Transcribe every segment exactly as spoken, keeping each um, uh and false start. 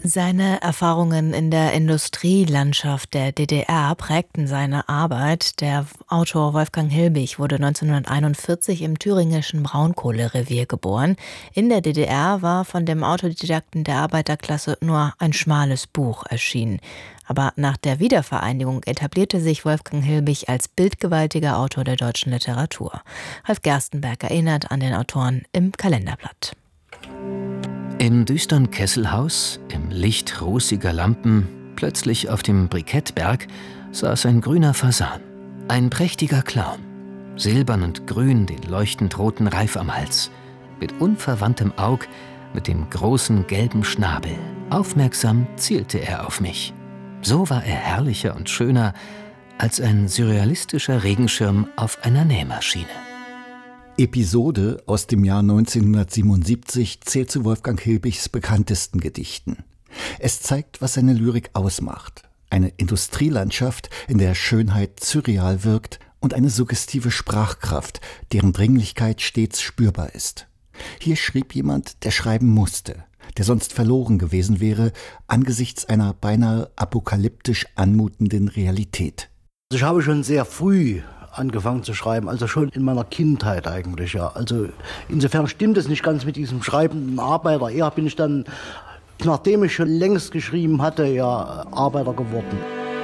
Seine Erfahrungen in der Industrielandschaft der D D R prägten seine Arbeit. Der Autor Wolfgang Hilbig wurde neunzehnhunderteinundvierzig im thüringischen Braunkohlerevier geboren. In der D D R war von dem Autodidakten der Arbeiterklasse nur ein schmales Buch erschienen. Aber nach der Wiedervereinigung etablierte sich Wolfgang Hilbig als bildgewaltiger Autor der deutschen Literatur. Ralf Gerstenberg erinnert an den Autoren im Kalenderblatt. Im düsteren Kesselhaus, im Licht rußiger Lampen, plötzlich auf dem Brikettberg, saß ein grüner Fasan. Ein prächtiger Clown. Silbern und grün, den leuchtend roten Reif am Hals. Mit unverwandtem Aug, mit dem großen gelben Schnabel. Aufmerksam zielte er auf mich. So war er herrlicher und schöner als ein surrealistischer Regenschirm auf einer Nähmaschine. Episode aus dem Jahr neunzehnhundertsiebenundsiebzig zählt zu Wolfgang Hilbigs bekanntesten Gedichten. Es zeigt, was seine Lyrik ausmacht. Eine Industrielandschaft, in der Schönheit surreal wirkt und eine suggestive Sprachkraft, deren Dringlichkeit stets spürbar ist. Hier schrieb jemand, der schreiben musste, der sonst verloren gewesen wäre, angesichts einer beinahe apokalyptisch anmutenden Realität. Ich habe schon sehr früh angefangen zu schreiben, also schon in meiner Kindheit eigentlich, ja. Also insofern stimmt es nicht ganz mit diesem schreibenden Arbeiter. Eher bin ich dann, nachdem ich schon längst geschrieben hatte, ja, Arbeiter geworden.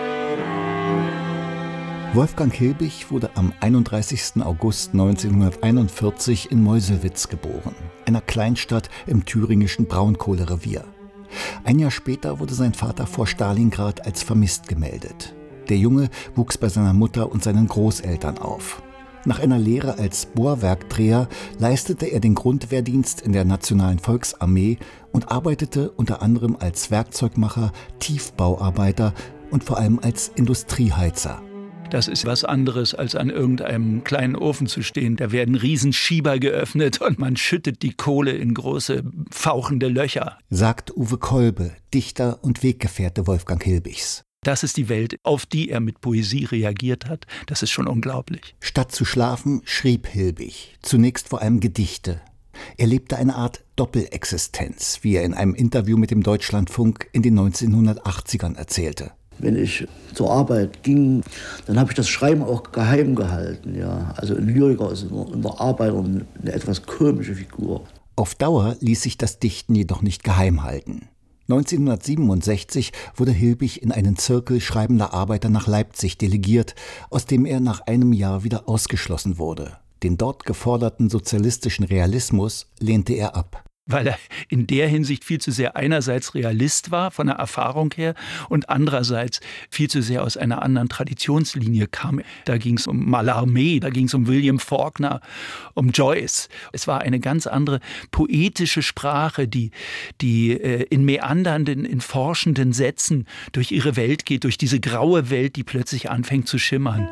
Wolfgang Hilbig wurde am einunddreißigsten August neunzehnhunderteinundvierzig in Meuselwitz geboren, einer Kleinstadt im thüringischen Braunkohlerevier. Ein Jahr später wurde sein Vater vor Stalingrad als vermisst gemeldet. Der Junge wuchs bei seiner Mutter und seinen Großeltern auf. Nach einer Lehre als Bohrwerkdreher leistete er den Grundwehrdienst in der Nationalen Volksarmee und arbeitete unter anderem als Werkzeugmacher, Tiefbauarbeiter und vor allem als Industrieheizer. Das ist was anderes, als an irgendeinem kleinen Ofen zu stehen. Da werden Riesenschieber geöffnet und man schüttet die Kohle in große, fauchende Löcher. Sagt Uwe Kolbe, Dichter und Weggefährte Wolfgang Hilbigs. Das ist die Welt, auf die er mit Poesie reagiert hat. Das ist schon unglaublich. Statt zu schlafen, schrieb Hilbig. Zunächst vor allem Gedichte. Er lebte eine Art Doppelexistenz, wie er in einem Interview mit dem Deutschlandfunk in den neunzehnhundertachtzigern erzählte. Wenn ich zur Arbeit ging, dann habe ich das Schreiben auch geheim gehalten. Ja. Also ein Lyriker ist in der Arbeit eine etwas komische Figur. Auf Dauer ließ sich das Dichten jedoch nicht geheim halten. neunzehnhundertsiebenundsechzig wurde Hilbig in einen Zirkel schreibender Arbeiter nach Leipzig delegiert, aus dem er nach einem Jahr wieder ausgeschlossen wurde. Den dort geforderten sozialistischen Realismus lehnte er ab. Weil er in der Hinsicht viel zu sehr einerseits Realist war, von der Erfahrung her, und andererseits viel zu sehr aus einer anderen Traditionslinie kam. Da ging es um Mallarmé, da ging es um William Faulkner, um Joyce. Es war eine ganz andere poetische Sprache, die, die äh, in meandernden, in forschenden Sätzen durch ihre Welt geht, durch diese graue Welt, die plötzlich anfängt zu schimmern.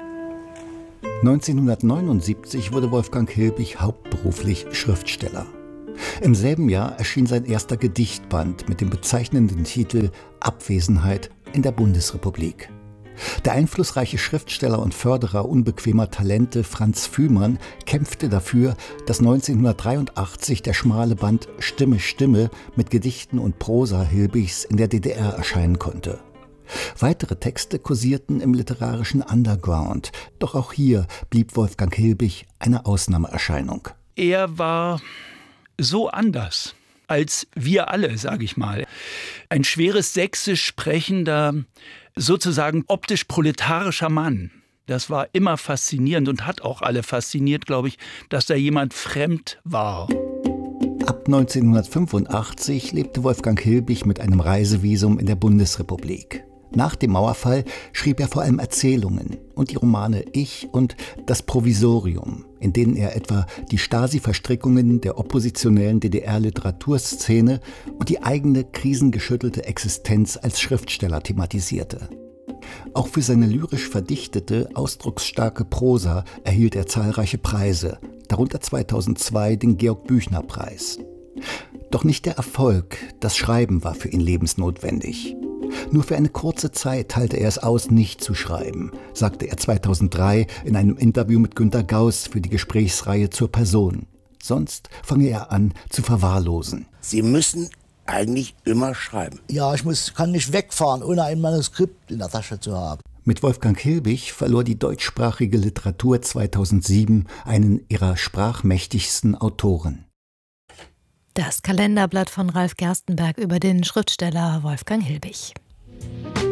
neunzehnhundertneunundsiebzig wurde Wolfgang Hilbig hauptberuflich Schriftsteller. Im selben Jahr erschien sein erster Gedichtband mit dem bezeichnenden Titel »Abwesenheit in der Bundesrepublik«. Der einflussreiche Schriftsteller und Förderer unbequemer Talente Franz Fühmann kämpfte dafür, dass neunzehnhundertdreiundachtzig der schmale Band »Stimme, Stimme« mit Gedichten und Prosa Hilbigs in der D D R erscheinen konnte. Weitere Texte kursierten im literarischen Underground, doch auch hier blieb Wolfgang Hilbig eine Ausnahmeerscheinung. Er war so anders als wir alle, sage ich mal. Ein schweres Sächsisch sprechender, sozusagen optisch proletarischer Mann. Das war immer faszinierend und hat auch alle fasziniert, glaube ich, dass da jemand fremd war. Ab neunzehnhundertfünfundachtzig lebte Wolfgang Hilbig mit einem Reisevisum in der Bundesrepublik. Nach dem Mauerfall schrieb er vor allem Erzählungen und die Romane Ich und Das Provisorium, in denen er etwa die Stasi-Verstrickungen der oppositionellen D D R-Literaturszene und die eigene krisengeschüttelte Existenz als Schriftsteller thematisierte. Auch für seine lyrisch verdichtete, ausdrucksstarke Prosa erhielt er zahlreiche Preise, darunter zweitausendzwei den Georg-Büchner-Preis. Doch nicht der Erfolg, das Schreiben war für ihn lebensnotwendig. Nur für eine kurze Zeit halte er es aus, nicht zu schreiben, sagte er zweitausenddrei in einem Interview mit Günter Gauss für die Gesprächsreihe Zur Person. Sonst fange er an zu verwahrlosen. Sie müssen eigentlich immer schreiben. Ja, ich muss, kann nicht wegfahren, ohne ein Manuskript in der Tasche zu haben. Mit Wolfgang Hilbig verlor die deutschsprachige Literatur zweitausendsieben einen ihrer sprachmächtigsten Autoren. Das Kalenderblatt von Ralf Gerstenberg über den Schriftsteller Wolfgang Hilbig.